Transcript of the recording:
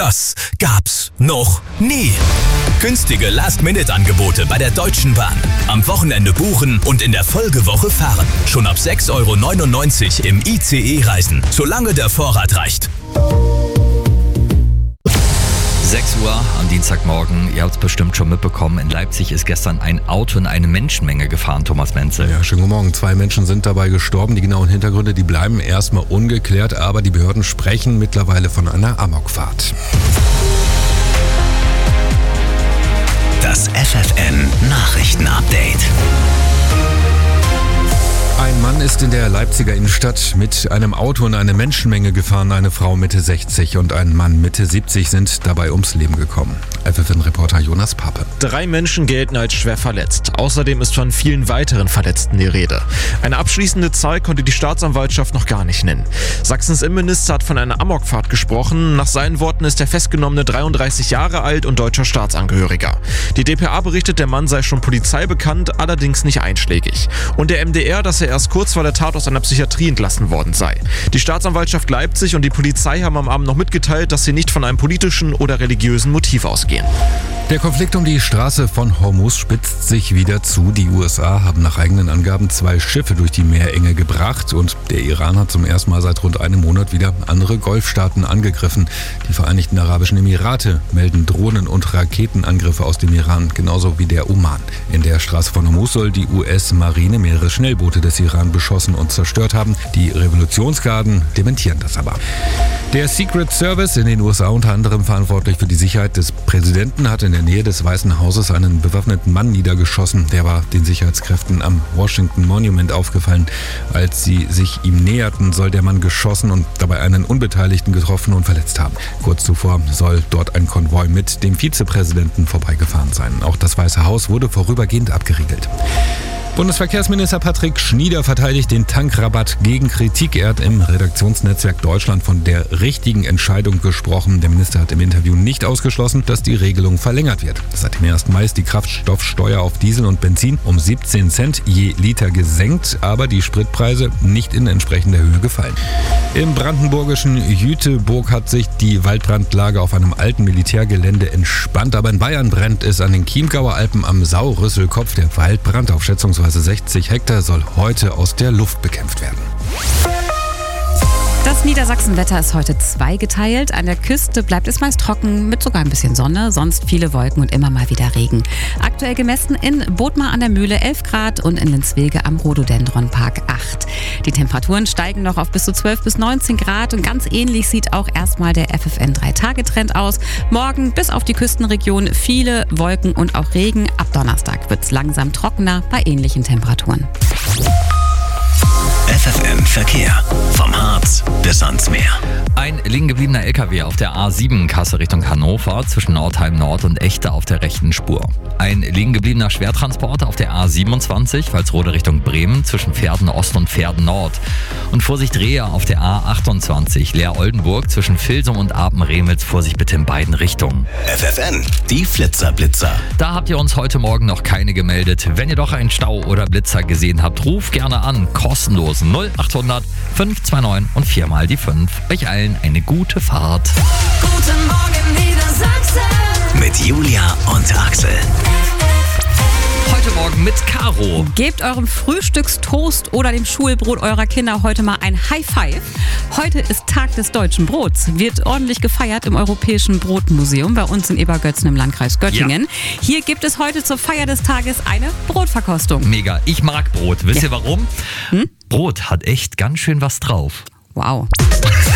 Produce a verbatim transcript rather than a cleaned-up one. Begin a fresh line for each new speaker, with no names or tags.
Das gab's noch nie. Günstige Last-Minute-Angebote bei der Deutschen Bahn. Am Wochenende buchen und in der Folgewoche fahren. Schon ab sechs Euro neunundneunzig im I C E-Reisen, solange der Vorrat reicht.
sechs Uhr am Dienstagmorgen. Ihr habt es bestimmt schon mitbekommen. In Leipzig ist gestern ein Auto in eine Menschenmenge gefahren, Thomas Menzel.
Ja, schönen guten Morgen. Zwei Menschen sind dabei gestorben. Die genauen Hintergründe, die bleiben erstmal ungeklärt. Aber die Behörden sprechen mittlerweile von einer Amokfahrt.
Das F F N-Nachrichten-Update.
Ein Mann ist in der Leipziger Innenstadt mit einem Auto in eine Menschenmenge gefahren. Eine Frau Mitte sechzig und ein Mann Mitte siebzig sind dabei ums Leben gekommen. F F N-Reporter Jonas Pape.
Drei Menschen gelten als schwer verletzt. Außerdem ist von vielen weiteren Verletzten die Rede. Eine abschließende Zahl konnte die Staatsanwaltschaft noch gar nicht nennen. Sachsens Innenminister hat von einer Amokfahrt gesprochen. Nach seinen Worten ist der Festgenommene dreiunddreißig Jahre alt und deutscher Staatsangehöriger. Die d p a berichtet, der Mann sei schon Polizei bekannt, allerdings nicht einschlägig. Und der M D R, dass er erst kurz vor der Tat aus einer Psychiatrie entlassen worden sei. Die Staatsanwaltschaft Leipzig und die Polizei haben am Abend noch mitgeteilt, dass sie nicht von einem politischen oder religiösen Motiv ausgehen.
Der Konflikt um die Straße von Hormuz spitzt sich wieder zu. Die U S A haben nach eigenen Angaben zwei Schiffe durch die Meerenge gebracht und der Iran hat zum ersten Mal seit rund einem Monat wieder andere Golfstaaten angegriffen. Die Vereinigten Arabischen Emirate melden Drohnen- und Raketenangriffe aus dem Iran, genauso wie der Oman. In der Straße von Hormuz soll die U S-Marine mehrere Schnellboote des Iran beschossen und zerstört haben. Die Revolutionsgarden dementieren das aber. Der Secret Service, in den U S A unter anderem verantwortlich für die Sicherheit des Präsidenten, hat in der Nähe des Weißen Hauses einen bewaffneten Mann niedergeschossen. Der war den Sicherheitskräften am Washington Monument aufgefallen. Als sie sich ihm näherten, soll der Mann geschossen und dabei einen Unbeteiligten getroffen und verletzt haben. Kurz zuvor soll dort ein Konvoi mit dem Vizepräsidenten vorbeigefahren sein. Auch das Weiße Haus wurde vorübergehend abgeriegelt. Bundesverkehrsminister Patrick Schnieder verteidigt den Tankrabatt gegen Kritik. Er hat im Redaktionsnetzwerk Deutschland von der richtigen Entscheidung gesprochen. Der Minister hat im Interview nicht ausgeschlossen, dass die Regelung verlängert wird. Seit dem ersten Mai ist die Kraftstoffsteuer auf Diesel und Benzin um siebzehn Cent je Liter gesenkt, aber die Spritpreise nicht in entsprechender Höhe gefallen. Im brandenburgischen Jüterbog hat sich die Waldbrandlage auf einem alten Militärgelände entspannt, aber in Bayern brennt es an den Chiemgauer Alpen am Sau-Rüsselkopf. Der Waldbrand auf schätzungsweise sechzig Hektar soll heute aus der Luft bekämpft werden.
Das Niedersachsenwetter ist heute zweigeteilt. An der Küste bleibt es meist trocken mit sogar ein bisschen Sonne, sonst viele Wolken und immer mal wieder Regen. Aktuell gemessen in Bodmar an der Mühle elf Grad und in Linswege am Rhododendronpark acht. Die Temperaturen steigen noch auf bis zu zwölf bis neunzehn Grad und ganz ähnlich sieht auch erstmal der F F N drei Tage Trend aus. Morgen bis auf die Küstenregion viele Wolken und auch Regen. Ab Donnerstag wird es langsam trockener bei ähnlichen Temperaturen.
F F N Verkehr. Vom Harz bis ans Meer.
Ein liegen gebliebener L K W auf der A sieben Kassel Richtung Hannover zwischen Nordheim Nord und Echte auf der rechten Spur. Ein liegen gebliebener Schwertransporter auf der A siebenundzwanzig Walsrode Richtung Bremen zwischen Pferden Ost und Pferden Nord. Und Vorsicht Rehe auf der A achtundzwanzig Leer-Oldenburg zwischen Vilsum und Apen-Remitz. Vorsicht bitte in beiden Richtungen.
F F N, die Flitzer-Blitzer.
Da habt ihr uns heute Morgen noch keine gemeldet. Wenn ihr doch einen Stau oder Blitzer gesehen habt, ruft gerne an. Kostenlos null achthundert fünf zwei neun und viermal die fünf. Euch allen eine gute Fahrt.
Guten Morgen Niedersachsen.
Mit Julia und Axel.
Heute Morgen mit Caro.
Gebt eurem Frühstückstoast oder dem Schulbrot eurer Kinder heute mal ein High Five. Heute ist Tag des deutschen Brots. Wird ordentlich gefeiert im Europäischen Brotmuseum bei uns in Ebergötzen im Landkreis Göttingen. Ja. Hier gibt es heute zur Feier des Tages eine Brotverkostung.
Mega, ich mag Brot. Wisst
ja.
ihr warum? Hm? Brot hat echt ganz schön was drauf.
Wow.